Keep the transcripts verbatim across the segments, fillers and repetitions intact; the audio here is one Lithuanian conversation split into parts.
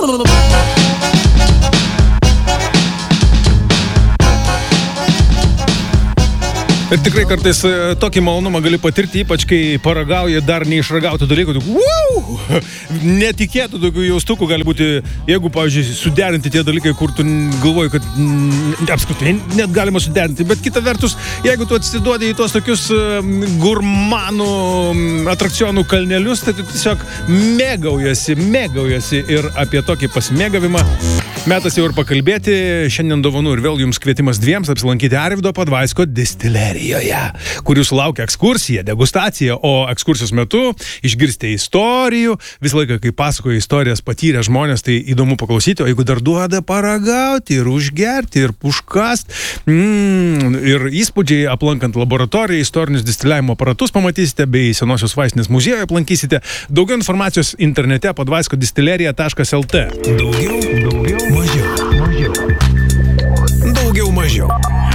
Ir tikrai kartais tokį malonumą gali patirti, ypač kai paragauji dar neišragautų dalykų. Wow! Netikėtų tokių jaustukų gali būti, jeigu, pavyzdžiui, suderinti tie dalykai, kur tu galvoji, kad mm, apskritai net galima suderinti. Bet kita vertus, jeigu tu atsiduodi į tuos tokius gurmanų atrakcionų kalnelius, tai tu tiesiog mėgaujasi, mėgaujasi. Ir apie tokį pasimėgavimą metas jau ir pakalbėti. Šiandien dovanų ir vėl jums kvietimas dviems apsilankyti Arvydo Padvaisko distilerijoje, kur jūsų laukia ekskursija, degustacija, o ekskursijos metu išgirsite istorijų. Visą laiką, kai pasakoja istorijas patyrę žmonės, tai įdomu paklausyti, o jeigu dar duoda paragauti ir užgerti ir užkast, mm, ir įspūdžiai aplankant laboratoriją, istorinius distiliavimo aparatus pamatysite, bei senosios vaistinės muziejuje aplankysite. Daugiau informacijos internete padvaisko distilerija taškas el t. Daugiau, daugiau, mažiau, mažiau. Daugiau, mažiau.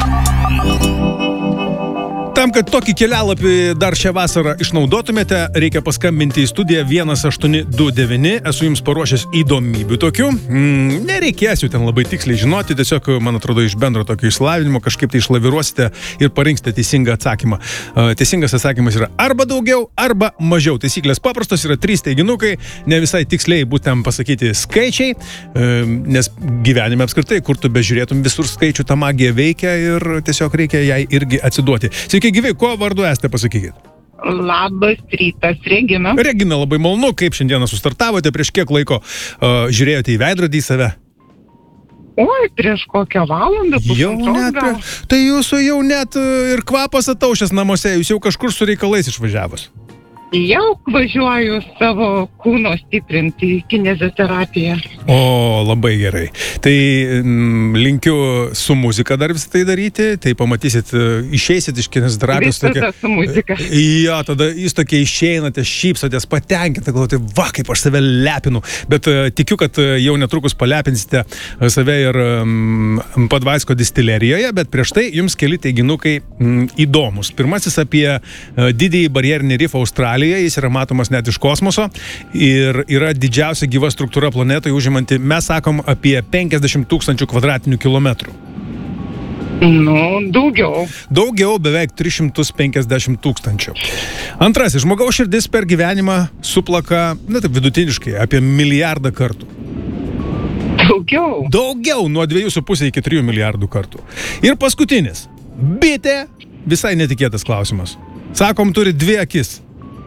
Tam, kad tokį kelialapį dar šią vasarą išnaudotumėte, reikia paskambinti į studiją vienas aštuoni du devyni. Esu jums paruošęs įdomybių tokių. Mm, nereikės jų ten labai tiksliai žinoti, tiesiog, man atrodo, iš bendro tokio išsilavinimo kažkaip tai išlaviruosite ir parinksite teisingą atsakymą. Teisingas atsakymas yra arba daugiau, arba mažiau. Taisyklės paprastos, yra trys teiginukai, ne visai tiksliai būtent pasakyti skaičiai, nes gyvenime apskritai, kur tu bežiūrėtum, visur skaičių ta magija veikia ir tiesiog reikia jai irgi atsiduoti. Sveiki, gyvi, kuo vardu esate, pasakykit? Labas rytas, Regina. Regina, labai malonu, kaip šiandieną sustartavote, prieš kiek laiko uh, žiūrėjote į veidrodį į save? Oi, prieš kokią valandą, pusantros gal. Tai jūsų jau net uh, ir kvapas ataušęs namuose, jūs jau kažkur su reikalais išvažiavus. Jau važiuoju savo kūno stiprinti į kineziterapiją. O, labai gerai. Tai m, linkiu su muzika dar visą tai daryti, tai pamatysit, išeisit iš kineziterapijos. Visada tokia, su muzika. Jo, tada jūs tokie išeinate, šypsotės, patenkinti, galvote, va, kaip aš save lepinu. Bet uh, tikiu, kad uh, jau netrukus palepinsite uh, save ir um, Padvaisko distilerijoje, bet prieš tai jums keli teiginukai um, įdomus. Pirmasis apie uh, didįjį barjerinį rifą Australijoje. Jis yra matomas net iš kosmoso ir yra didžiausia gyva struktūra planetoje užimanti, mes sakom, apie penkiasdešimt tūkstančių kvadratinių kilometrų. Nu, daugiau. Daugiau, beveik tris šimtus penkiasdešimt tūkstančių. Antrasis, žmogaus širdis per gyvenimą suplaka, na taip vidutiniškai, apie milijardą kartų. Daugiau. Daugiau, nuo dviejų su pusė iki trijų milijardų kartų. Ir paskutinis, bitė, visai netikėtas klausimas. Sakom, turi dvi akis.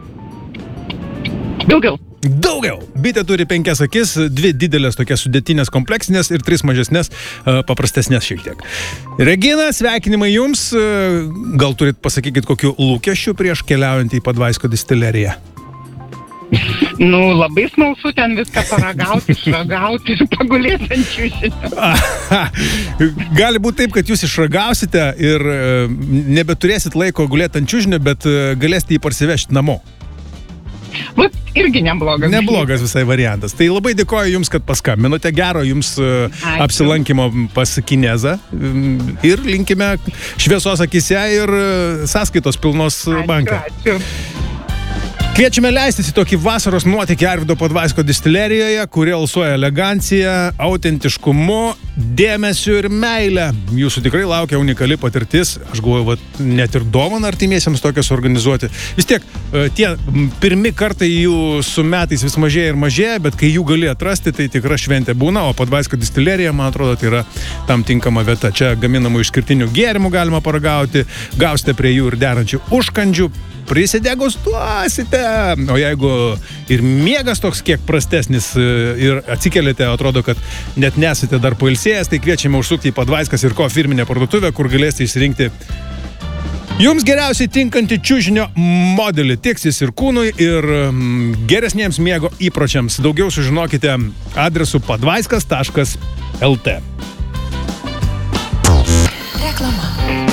Daugiau. Daugiau. Bitė turi penkias akis, dvi didelės tokias sudėtinės kompleksinės ir tris mažesnės, paprastesnės šiek tiek. Regina, sveikinimai jums. Gal turit pasakykit kokių lūkesčių prieš keliaujant į Padvaisko distileriją? Nu, labai smalsu ten viską paragauti, išragauti ir pagulėti ant čiužinio. Gali būti taip, kad jūs išragausite ir nebeturėsit laiko gulėti ant čiužinio, bet galėsite jį parsivežti namo. Vat irgi neblogas. Neblogas visai variantas. Tai labai dėkoju jums, kad paskambinote. Gero jums Ačiū. apsilankimo pas Kinezą. Ir linkime šviesos akise ir sąskaitos pilnos banke. Ačiū. Kviečiame leistis į tokį vasaros nuotykį Arvydo Padvaisko distilerijoje, kuri alsuoja elegancija, autentiškumu, dėmesiu ir meilę. Jūsų tikrai laukia unikali patirtis. Aš galvoju, va, net ir dovaną artimiesiems tokias organizuoti. Vis tiek, tie pirmi kartai jų su metais vis mažėja ir mažėja, bet kai jų gali atrasti, tai tikra šventė būna, o Padvaisko distilerija, man atrodo, tai yra tam tinkama vieta. Čia gaminamų išskirtinių gėrimų galima paragauti, gausite prie jų ir derančių užkandžių, prisidegustuosite. O jeigu ir miegas toks kiek prastesnis ir atsikeliate, atrodo, kad net nesate dar pailsėjęs, tai kviečiame užsukti į Padvaiskas ir ko firminę parduotuvę, kur galėsite išsirinkti jums geriausiai tinkantį čiužinio modelį. Tiks jis ir kūnui, ir geresniems miego įpročiams. Daugiau sužinokite adresu padvaiskas taškas el t. Reklama.